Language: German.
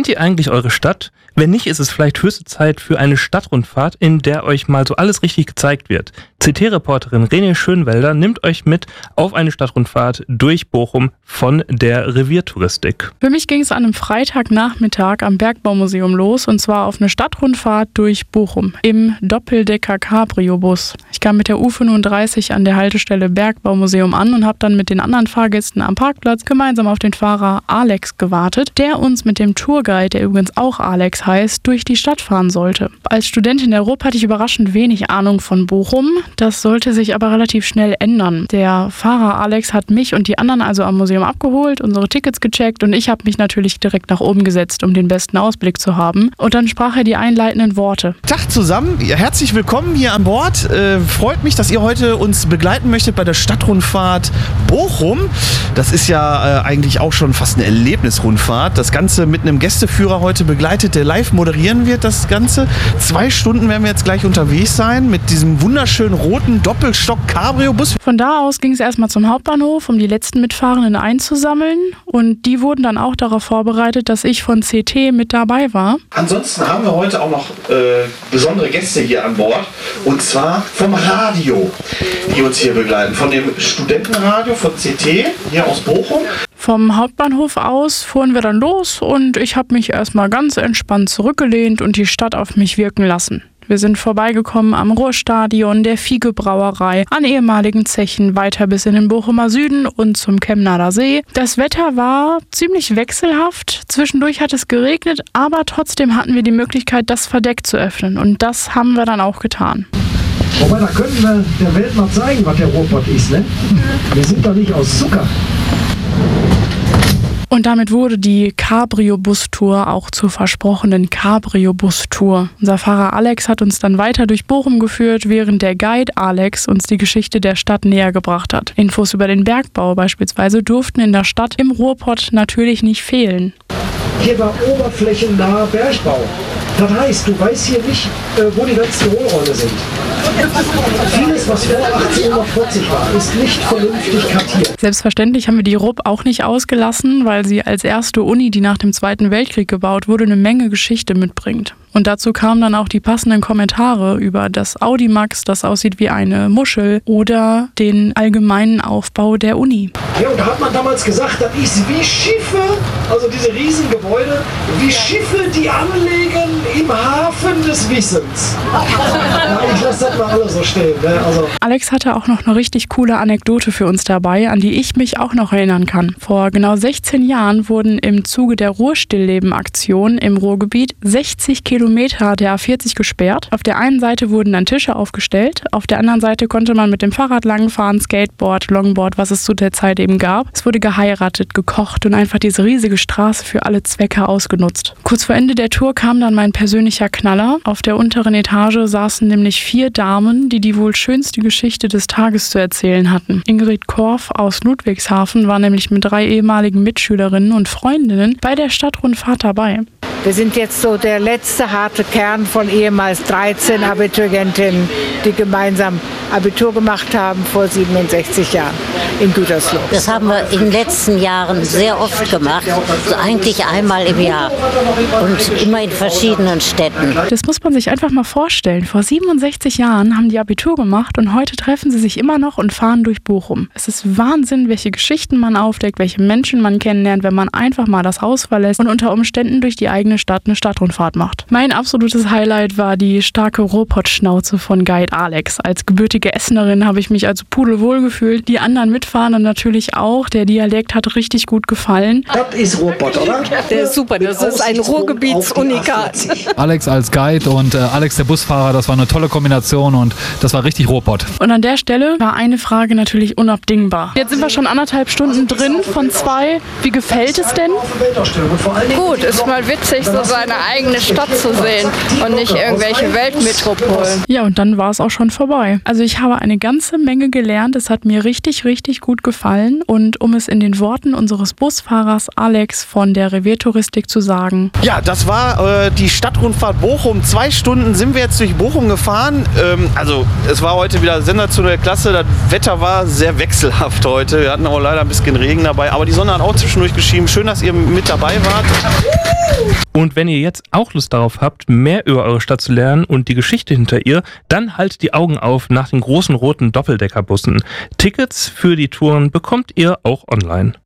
Kennt ihr eigentlich eure Stadt? Wenn nicht, ist es vielleicht höchste Zeit für eine Stadtrundfahrt, in der euch mal so alles richtig gezeigt wird. CT-Reporterin René Schönwelder nimmt euch mit auf eine Stadtrundfahrt durch Bochum von der Reviertouristik. Für mich ging es an einem Freitagnachmittag am Bergbaumuseum los, und zwar auf eine Stadtrundfahrt durch Bochum im Doppeldecker-Cabrio-Bus. Ich kam mit der U35 an der Haltestelle Bergbaumuseum an und habe dann mit den anderen Fahrgästen am Parkplatz gemeinsam auf den Fahrer Alex gewartet, der uns mit dem Tourguide, der übrigens auch Alex heißt, durch die Stadt fahren sollte. Als Studentin der RUP hatte ich überraschend wenig Ahnung von Bochum. Das sollte sich aber relativ schnell ändern. Der Fahrer Alex hat mich und die anderen also am Museum abgeholt, unsere Tickets gecheckt, und ich habe mich natürlich direkt nach oben gesetzt, um den besten Ausblick zu haben. Und dann sprach er die einleitenden Worte. Tag zusammen, herzlich willkommen hier an Bord. Freut mich, dass ihr heute uns begleiten möchtet bei der Stadtrundfahrt Bochum. Das ist ja eigentlich auch schon fast eine Erlebnisrundfahrt. Das Ganze mit einem Gästeführer heute begleitet, der live moderieren wird, das Ganze. 2 Stunden werden wir jetzt gleich unterwegs sein mit diesem wunderschönen roten Doppelstock-Cabrio-Bus. Von da aus ging es erstmal zum Hauptbahnhof, um die letzten Mitfahrenden einzusammeln. Und die wurden dann auch darauf vorbereitet, dass ich von CT mit dabei war. Ansonsten haben wir heute auch noch besondere Gäste hier an Bord. Und zwar vom Radio, die uns hier begleiten. Von dem Studentenradio von CT hier aus Bochum. Vom Hauptbahnhof aus fuhren wir dann los und ich habe mich erstmal ganz entspannt zurückgelehnt und die Stadt auf mich wirken lassen. Wir sind vorbeigekommen am Ruhrstadion, der Fiege-Brauerei, an ehemaligen Zechen, weiter bis in den Bochumer Süden und zum Chemnader See. Das Wetter war ziemlich wechselhaft. Zwischendurch hat es geregnet, aber trotzdem hatten wir die Möglichkeit, das Verdeck zu öffnen. Und das haben wir dann auch getan. Wobei, da könnten wir der Welt mal zeigen, was der Ruhrpott ist, ne? Wir sind doch nicht aus Zucker. Und damit wurde die Cabrio-Bus-Tour auch zur versprochenen Cabrio-Bus-Tour. Unser Fahrer Alex hat uns dann weiter durch Bochum geführt, während der Guide Alex uns die Geschichte der Stadt näher gebracht hat. Infos über den Bergbau beispielsweise durften in der Stadt im Ruhrpott natürlich nicht fehlen. Hier war oberflächennaher Bergbau. Das heißt, du weißt hier nicht, wo die ganzen Hohlräume sind. Vieles, was vor 1840 war, ist nicht vernünftig kartiert. Selbstverständlich haben wir die RUP auch nicht ausgelassen, weil sie als erste Uni, die nach dem Zweiten Weltkrieg gebaut wurde, eine Menge Geschichte mitbringt. Und dazu kamen dann auch die passenden Kommentare über das Audimax, das aussieht wie eine Muschel, oder den allgemeinen Aufbau der Uni. Ja, und da hat man damals gesagt, das ist wie Schiffe, also diese Riesengebäude, wie Schiffe, die anlegen im Hafen des Wissens. Ja, ich lasse das mal alle so stehen. Ne? Also. Alex hatte auch noch eine richtig coole Anekdote für uns dabei, an die ich mich auch noch erinnern kann. Vor genau 16 Jahren wurden im Zuge der Ruhrstillleben-Aktion im Ruhrgebiet 60 Kilometer der A40 gesperrt. Auf der einen Seite wurden dann Tische aufgestellt, auf der anderen Seite konnte man mit dem Fahrrad langfahren, Skateboard, Longboard, was es zu der Zeit eben gab. Es wurde geheiratet, gekocht und einfach diese riesige Straße für alle Zwecke ausgenutzt. Kurz vor Ende der Tour kam dann mein persönlicher Knaller. Auf der unteren Etage saßen nämlich 4 Damen, die die wohl schönste Geschichte des Tages zu erzählen hatten. Ingrid Korff aus Ludwigshafen war nämlich mit 3 ehemaligen Mitschülerinnen und Freundinnen bei der Stadtrundfahrt dabei. Wir sind jetzt so der letzte harte Kern von ehemals 13 Abiturientinnen, die gemeinsam Abitur gemacht haben vor 67 Jahren in Gütersloh. Das haben wir in den letzten Jahren sehr oft gemacht, so eigentlich einmal im Jahr und immer in verschiedenen Städten. Das muss man sich einfach mal vorstellen. Vor 67 Jahren haben die Abitur gemacht und heute treffen sie sich immer noch und fahren durch Bochum. Es ist Wahnsinn, welche Geschichten man aufdeckt, welche Menschen man kennenlernt, wenn man einfach mal das Haus verlässt und unter Umständen durch die eigene Stadt eine Stadtrundfahrt macht. Mein absolutes Highlight war die starke Ruhrpott-Schnauze von Guide Alex. Als gebürtige Essenerin habe ich mich also pudelwohl gefühlt. Die anderen Mitfahrenden natürlich auch. Der Dialekt hat richtig gut gefallen. Das ist Ruhrpott, oder? Der ist super, das ist ein Ruhrgebietsunikat. Alex als Guide und Alex der Busfahrer, das war eine tolle Kombination und das war richtig Ruhrpott. Und an der Stelle war eine Frage natürlich unabdingbar. Jetzt sind wir schon 1,5 Stunden drin von 2. Wie gefällt es denn? Gut, ist mal witzig, so seine eigene Stadt zu sehen und nicht irgendwelche Weltmetropolen. Ja, und dann war es auch schon vorbei. Also ich habe eine ganze Menge gelernt. Es hat mir richtig, richtig gut gefallen. Und um es in den Worten unseres Busfahrers Alex von der Reviertouristik zu sagen. Ja, das war die Stadtrundfahrt Bochum. 2 Stunden sind wir jetzt durch Bochum gefahren. Also es war heute wieder sensationelle Klasse. Das Wetter war sehr wechselhaft heute. Wir hatten auch leider ein bisschen Regen dabei. Aber die Sonne hat auch zwischendurch geschienen. Schön, dass ihr mit dabei wart. Und wenn ihr jetzt auch Lust darauf habt, mehr über eure Stadt zu lernen und die Geschichte hinter ihr, dann haltet die Augen auf nach den großen roten Doppeldeckerbussen. Tickets für die Touren bekommt ihr auch online.